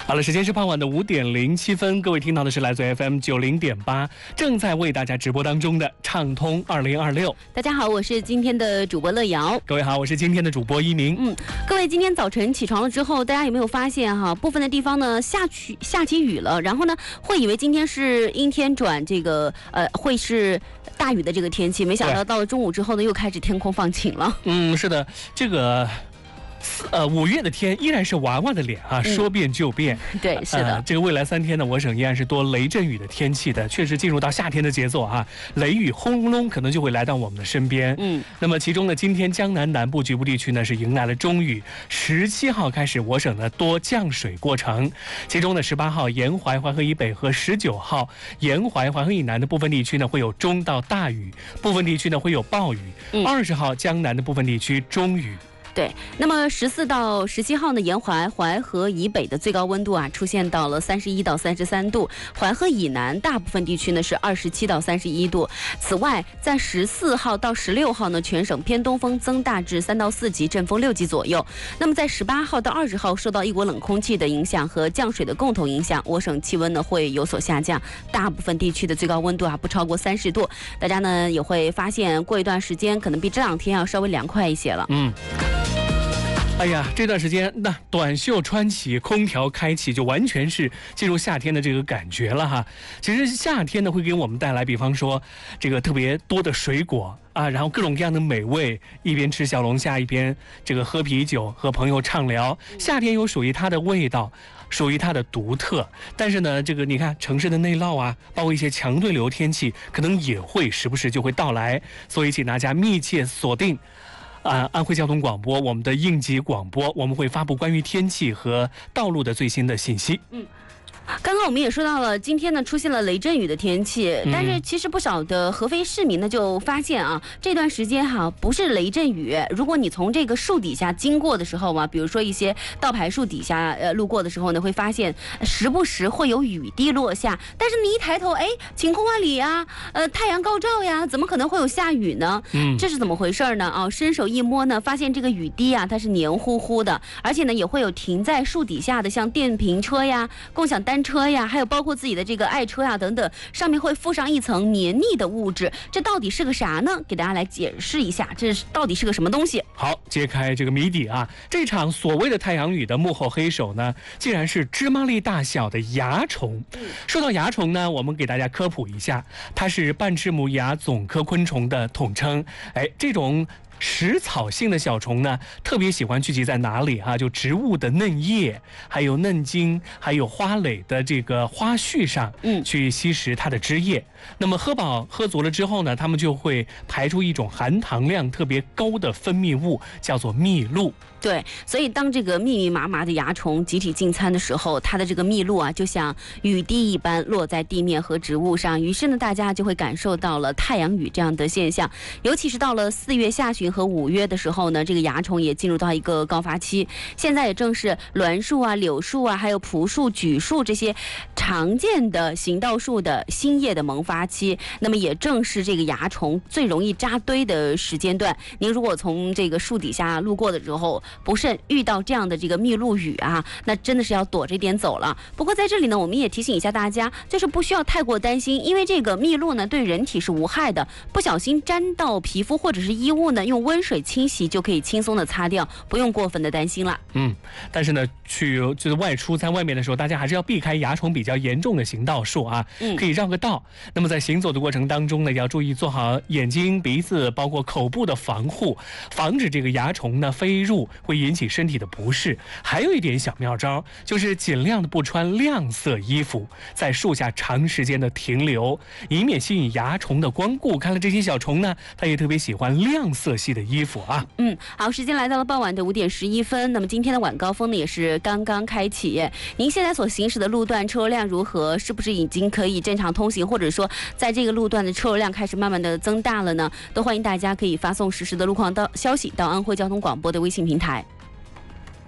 好了，时间是傍晚的5:07，各位听到的是来自 FM90.8，正在为大家直播当中的畅通2026。 大家好，我是今天的主播乐瑶。 各位好，我是今天的主播一鸣。 各位今天早晨起床了之后，大家有没有发现部分的地方呢下起雨了，然后呢会以为今天是阴天转会是大雨的这个天气，没想到到了中午之后呢又开始天空放晴了。 是的，这个5月的天依然是娃娃的脸啊，说变就变。 对，是的。 这个未来3天呢，我省依然是多雷阵雨的天气的，确实进入到夏天的节奏啊，雷雨轰隆隆可能就会来到我们的身边。那么其中呢，今天江南南部局部地区呢是迎来了中雨，17号开始我省呢多降水过程，其中呢18号沿淮淮河以北和19号沿淮淮河以南的部分地区呢会有中到大雨，部分地区呢会有暴雨。20号江南的部分地区中雨。 对，那么14到17号呢，沿淮河以北的最高温度出现到了31到33度，淮河以南大部分地区呢是27到31度。此外，在14号到16号呢，全省偏东风增大至3到4级，阵风6级左右。那么在18号到20号，受到一股冷空气的影响和降水的共同影响，我省气温呢会有所下降，大部分地区的最高温度不超过30度。大家呢也会发现，过一段时间可能比这2天要稍微凉快一些了。 哎呀，这段时间那短袖穿起，空调开启，就完全是进入夏天的这个感觉了哈。其实夏天呢会给我们带来，比方说这个特别多的水果啊，然后各种各样的美味，一边吃小龙虾，一边这个喝啤酒，和朋友畅聊。夏天有属于它的味道，属于它的独特。但是呢，这个你看城市的内涝啊，包括一些强对流天气，可能也会时不时就会到来。所以请大家密切锁定安徽交通广播，我们的应急广播，我们会发布关于天气和道路的最新的信息。 刚刚我们也说到了，今天呢出现了雷阵雨的天气，但是其实不少的合肥市民呢就发现这段时间不是雷阵雨。如果你从这个树底下经过的时候比如说一些道牌树底下路过的时候呢，会发现时不时会有雨滴落下，但是你一抬头，晴空万里呀，太阳高照呀，怎么可能会有下雨呢？这是怎么回事呢？伸手一摸呢，发现这个雨滴它是黏糊糊的，而且呢也会有停在树底下的，像电瓶车呀、共享单车呀，还有包括自己的这个爱车呀等等，上面会附上一层黏腻的物质，这到底是个啥呢？给大家来解释一下，这到底是个什么东西？ 好，揭开这个谜底啊！这场所谓的太阳雨的幕后黑手呢，竟然是芝麻粒大小的蚜虫。说到蚜虫呢，我们给大家科普一下，它是半翅目蚜总科昆虫的统称。这种食草性的小虫呢，特别喜欢聚集在哪里就植物的嫩叶，还有嫩茎，还有花蕾的这个花序上，去吸食它的汁液。那么喝饱喝足了之后呢，它们就会排出一种含糖量特别高的分泌物，叫做蜜露。 对，所以当这个密密麻麻的蚜虫集体进餐的时候，它的这个蜜露就像雨滴一般落在地面和植物上，于是呢，大家就会感受到了太阳雨这样的现象。尤其是到了4月下旬和5月的时候呢，这个蚜虫也进入到一个高发期。现在也正是栾树柳树还有朴树、榉树这些常见的行道树的新叶的萌发期。那么也正是这个蚜虫最容易扎堆的时间段。您如果从这个树底下路过的时候，不慎遇到这样的这个蜜露雨那真的是要躲着点走了。不过在这里呢，我们也提醒一下大家，就是不需要太过担心，因为这个蜜露呢对人体是无害的，不小心沾到皮肤或者是衣物呢，用温水清洗就可以轻松的擦掉，不用过分的担心了。 但是呢，就是外出在外面的时候，大家还是要避开蚜虫比较严重的行道树可以绕个道。那么在行走的过程当中呢，要注意做好眼睛、鼻子包括口部的防护，防止这个蚜虫呢飞入，会引起身体的不适。还有一点小妙招，就是尽量的不穿亮色衣服，在树下长时间的停留，以免吸引蚜虫的光顾。看了这些小虫呢，它也特别喜欢亮色系的衣服好，时间来到了傍晚的5:11。那么今天的晚高峰呢也是刚刚开启。您现在所行驶的路段车辆如何？是不是已经可以正常通行，或者说在这个路段的车流量开始慢慢的增大了呢？都欢迎大家可以发送实时的路况消息到安徽交通广播的微信平台。